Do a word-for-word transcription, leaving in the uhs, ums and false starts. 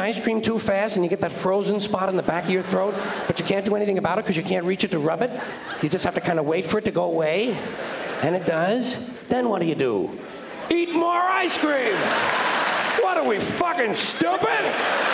ice cream too fast and you get that frozen spot in the back of your throat, but you can't do anything about it because you can't reach it to rub it? You just have to kind of wait for it to go away, and it does? Then what do you do? Eat more ice cream! What are we, fucking stupid?